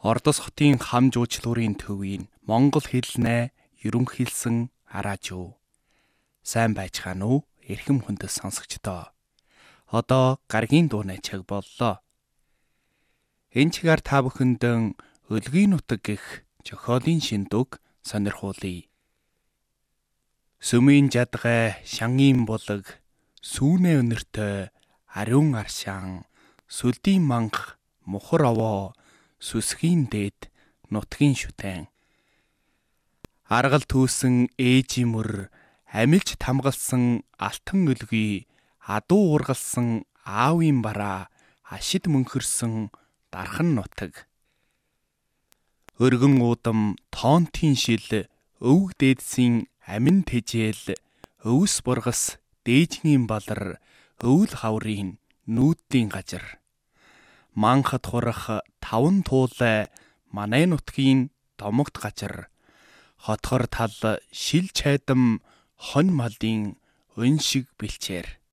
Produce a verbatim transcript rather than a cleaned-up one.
Ордос хотын хам жуучлуурын төвийн монгол хэлнээ ерөнхийлсөн араажуу. Сайн байцгаана уу? Эрхэм хүндэт сонсогчдоо. Одоо гаргийн дууны цаг боллоо. Энэ чигээр та бүхэндээ өлгийн нутаг гэх зохиолын шиндүг сонирхуулъя. Сүмийн жадгай, шангийн булаг, сүүнэ өнөртөө, ариун аршаан, сүлдийн манх, мухар овоо, сүсгийн дээд, нутгийн шүтэн. Аргал түүсэн ээжийн мөр, амилж тамгалсан алтан өлгий, адуу ургалсан аавын бараа, ашид мөнхөрсөн дархан нутаг. Өргөн уудам, тоонтын шил, өвөг дээдсийн амин тэжээл, өвс бургас, дээжгийн балар, өвөл хаврын нүүдлийн газар. Манхад хурах таван туулай, манай нутгийн домогт газар. Хотгор тал шил чайдам, хонь малын өн шиг бэлчээр.